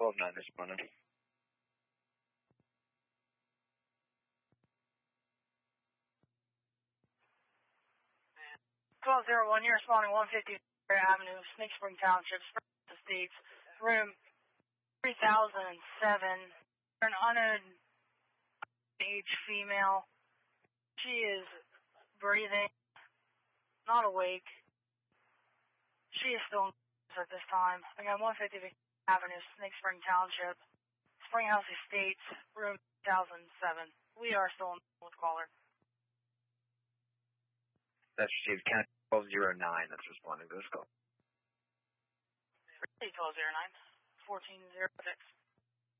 12-9 responding. 1201, you're responding 150 Avenue, Snake Spring Township, Spring Estates, room 3007. An underage female. She is breathing, not awake. She is still in at this time. Again, 150 Avenue, Snake Spring Township, Springhouse Estates, room 1007. We are still in with caller. That's received. Count 1209. That's responding to this call. 1209, 1406.